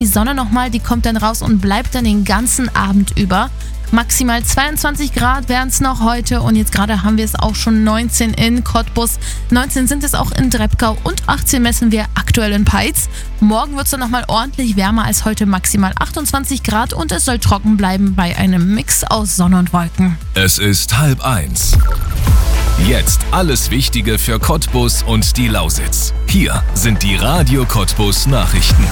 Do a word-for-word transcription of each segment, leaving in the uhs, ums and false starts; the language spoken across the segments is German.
Sonne nochmal, die kommt dann raus und bleibt dann den ganzen Abend über. Maximal zweiundzwanzig Grad wären es noch heute und jetzt gerade haben wir es auch schon neunzehn in Cottbus, neunzehn sind es auch in Drebkau und achtzehn messen wir aktuell in Peitz. Morgen wird es dann nochmal ordentlich wärmer als heute, maximal achtundzwanzig Grad und es soll trocken bleiben bei einem Mix aus Sonne und Wolken. Es ist halb eins. Jetzt alles Wichtige für Cottbus und die Lausitz. Hier sind die Radio Cottbus Nachrichten.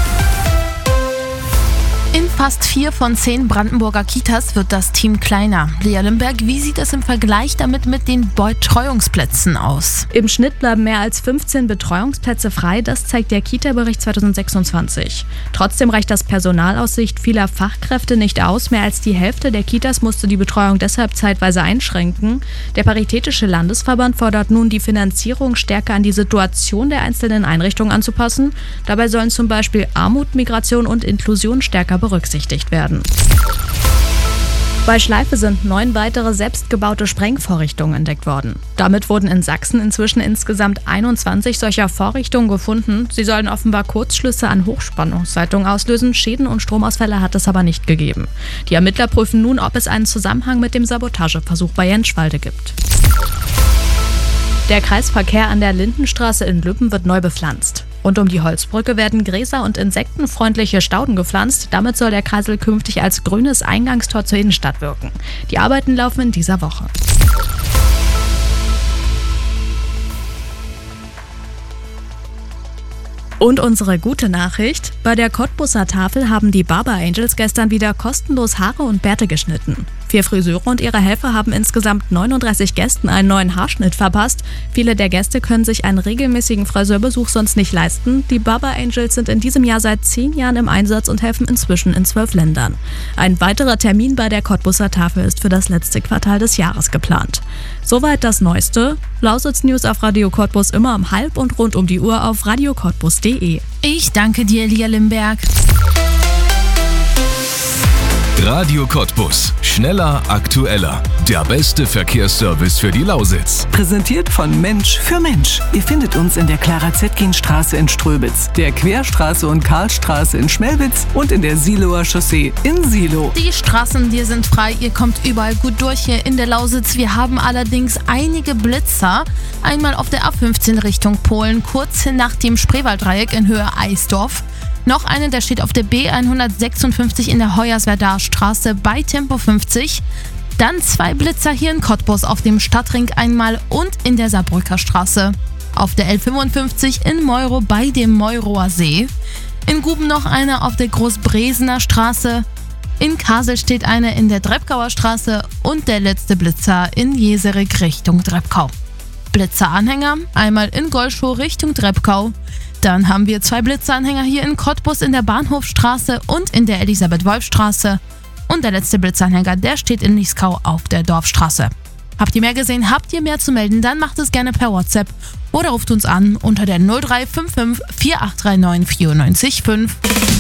In fast vier von zehn Brandenburger Kitas wird das Team kleiner. Lea Limberg, wie sieht es im Vergleich damit mit den Betreuungsplätzen aus? Im Schnitt bleiben mehr als fünfzehn Betreuungsplätze frei, das zeigt der Kita-Bericht zweitausendsechsundzwanzig. Trotzdem reicht das Personal aus Sicht vieler Fachkräfte nicht aus. Mehr als die Hälfte der Kitas musste die Betreuung deshalb zeitweise einschränken. Der Paritätische Landesverband fordert nun, die Finanzierung stärker an die Situation der einzelnen Einrichtungen anzupassen. Dabei sollen zum Beispiel Armut, Migration und Inklusion stärker berücksichtigt werden. Bei Schleife sind neun weitere selbstgebaute Sprengvorrichtungen entdeckt worden. Damit wurden in Sachsen inzwischen insgesamt einundzwanzig solcher Vorrichtungen gefunden. Sie sollen offenbar Kurzschlüsse an Hochspannungsleitungen auslösen. Schäden und Stromausfälle hat es aber nicht gegeben. Die Ermittler prüfen nun, ob es einen Zusammenhang mit dem Sabotageversuch bei Jenschwalde gibt. Der Kreisverkehr an der Lindenstraße in Lübben wird neu bepflanzt. Rund um die Holzbrücke werden gräser- und insektenfreundliche Stauden gepflanzt. Damit soll der Kreisel künftig als grünes Eingangstor zur Innenstadt wirken. Die Arbeiten laufen in dieser Woche. Und unsere gute Nachricht: Bei der Cottbuser Tafel haben die Barber Angels gestern wieder kostenlos Haare und Bärte geschnitten. Vier Friseure und ihre Helfer haben insgesamt neununddreißig Gästen einen neuen Haarschnitt verpasst. Viele der Gäste können sich einen regelmäßigen Friseurbesuch sonst nicht leisten. Die Barber Angels sind in diesem Jahr seit zehn Jahren im Einsatz und helfen inzwischen in zwölf Ländern. Ein weiterer Termin bei der Cottbuser Tafel ist für das letzte Quartal des Jahres geplant. Soweit das Neueste. Lausitz News auf Radio Cottbus immer um halb und rund um die Uhr auf radio cottbus punkt de. Ich danke dir, Lea Limberg. Radio Cottbus. Schneller, aktueller. Der beste Verkehrsservice für die Lausitz. Präsentiert von Mensch für Mensch. Ihr findet uns in der Clara-Zetkin-Straße in Ströbitz, der Querstraße und Karlstraße in Schmelwitz und in der Siloer Chaussee in Silo. Die Straßen, die sind frei. Ihr kommt überall gut durch hier in der Lausitz. Wir haben allerdings einige Blitzer. Einmal auf der A fünfzehn Richtung Polen, kurz nach dem Spreewalddreieck in Höhe Eisdorf. Noch eine, der steht auf der B hundertsechsundfünfzig in der Hoyerswerdaer Straße bei Tempo fünfzig. Dann zwei Blitzer hier in Cottbus auf dem Stadtring einmal und in der Saarbrücker Straße. Auf der L fünfundfünfzig in Meuro bei dem Meuroer See. In Guben noch eine auf der Großbresener Straße. In Kasel steht eine in der Drebkauer Straße und der letzte Blitzer in Jeserik Richtung Drebkau. Blitzeranhänger einmal in Golschow Richtung Drebkau. Dann haben wir zwei Blitzeranhänger hier in Cottbus in der Bahnhofstraße und in der Elisabeth-Wolf-Straße. Und der letzte Blitzeranhänger, der steht in Lieskau auf der Dorfstraße. Habt ihr mehr gesehen, habt ihr mehr zu melden, dann macht es gerne per WhatsApp oder ruft uns an unter der null drei fünf fünf vier acht drei neun vier neun fünf.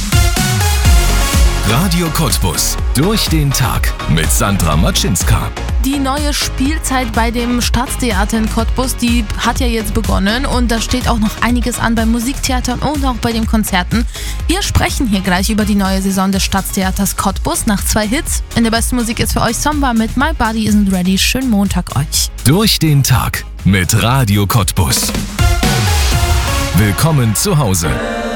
Radio Cottbus. Durch den Tag mit Sandra Matschinska. Die neue Spielzeit bei dem Staatstheater in Cottbus, die hat ja jetzt begonnen und da steht auch noch einiges an beim Musiktheater und auch bei den Konzerten. Wir sprechen hier gleich über die neue Saison des Staatstheaters Cottbus nach zwei Hits. In der besten Musik ist für euch Samba mit My Body Isn't Ready. Schönen Montag euch. Durch den Tag mit Radio Cottbus. Willkommen zu Hause.